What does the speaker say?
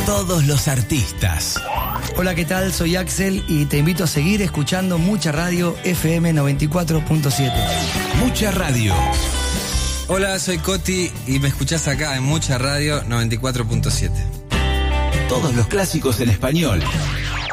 Todos los artistas. Hola, ¿qué tal? Soy Axel y te invito a seguir escuchando Mucha Radio FM 94.7. Mucha Radio. Hola, soy Coti y me escuchás acá en Mucha Radio 94.7. Todos los clásicos en español.